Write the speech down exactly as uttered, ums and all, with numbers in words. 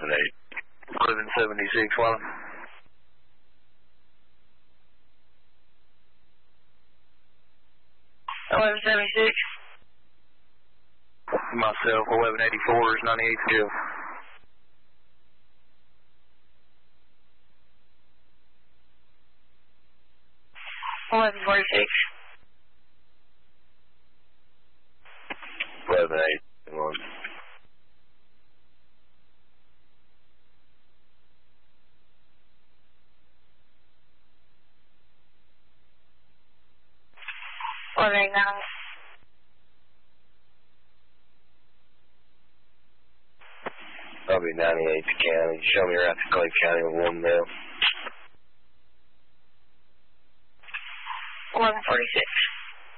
eleven eight. eleven seventy-six, one. eleven seventy-six. Myself, eleven eighty-four is ninety-eight still. eleven forty-six. eleven eight, one. eleven eighty-nine. I'll be ninety-eighth County. Show me right to Clay County with one mil. eleven forty-six.